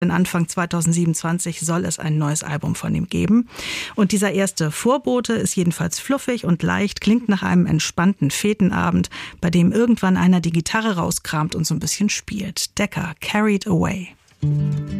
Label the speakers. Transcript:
Speaker 1: Anfang 2027 soll es ein neues Album von ihm geben. Und dieser erste Vorbote ist jedenfalls fluffig und leicht, klingt nach einem entspannten Fetenabend, bei dem irgendwann einer die Gitarre rauskramt und so ein bisschen spielt. Decca, Carried Away.